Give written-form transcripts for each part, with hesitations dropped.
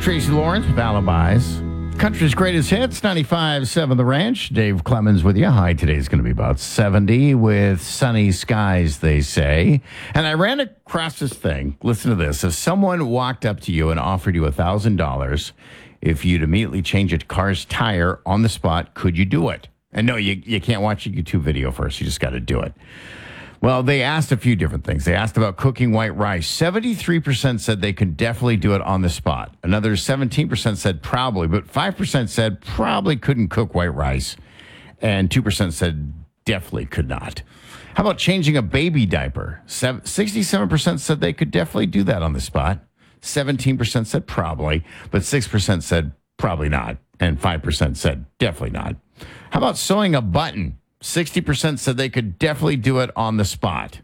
Tracy Lawrence with Alibis. Country's greatest hits, 95.7 The Ranch. Dave Clemens with you. High today is going to be about 70 with sunny skies, they say. And I ran across this thing. Listen to this. If someone walked up to you and offered you $1,000 if you'd immediately change a car's tire on the spot, could you do it? And no, you can't watch a YouTube video first. You just got to do it. Well, they asked a few different things. They asked about cooking white rice. 73% said they could definitely do it on the spot. Another 17% said probably, but 5% said probably couldn't cook white rice. And 2% said definitely could not. How about changing a baby diaper? 67% said they could definitely do that on the spot. 17% said probably, but 6% said probably not. And 5% said definitely not. How about sewing a button? 60% said they could definitely do it on the spot.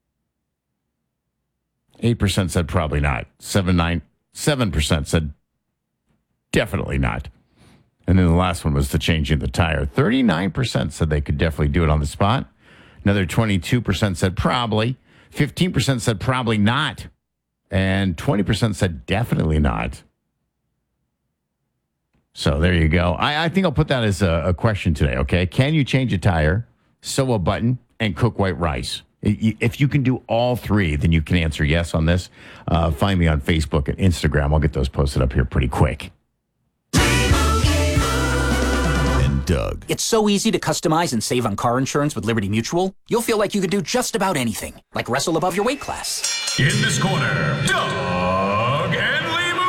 8% said probably not. 7% said definitely not. And then the last one was the changing the tire. 39% said they could definitely do it on the spot. Another 22% said probably. 15% said probably not. And 20% said definitely not. So there you go. I think I'll put that as a question today, okay? Can you change a tire, sew a button, and cook white rice? If you can do all three, then you can answer yes on this. Find me on Facebook and Instagram. I'll get those posted up here pretty quick. And Doug. It's so easy to customize and save on car insurance with Liberty Mutual. You'll feel like you could do just about anything, like wrestle above your weight class. In this corner, Doug and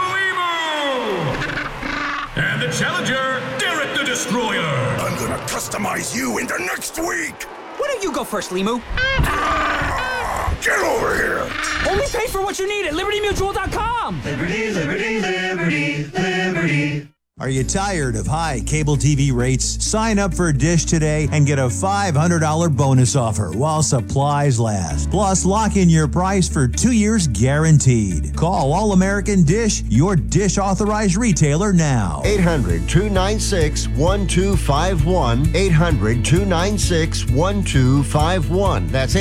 and the challenger, Derek the Destroyer. I'm gonna customize you into next week. Why don't you go first, Limu? Get over here. Only pay for what you need at LibertyMutual.com. Liberty, liberty, liberty, liberty. Are you tired of high cable TV rates? Sign up for Dish today and get a $500 bonus offer while supplies last. Plus, lock in your price for 2 years guaranteed. Call All American Dish, your Dish authorized retailer now. 800-296-1251. 800-296-1251. That's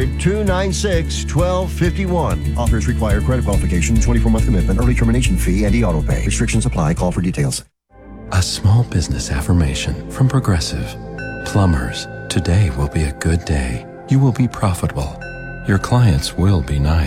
800-296-1251. Offers require credit qualification, 24-month commitment, early termination fee, and e-auto pay. Restrictions apply. Call for details. A small business affirmation from Progressive. Plumbers, today will be a good day. You will be profitable. Your clients will be nice.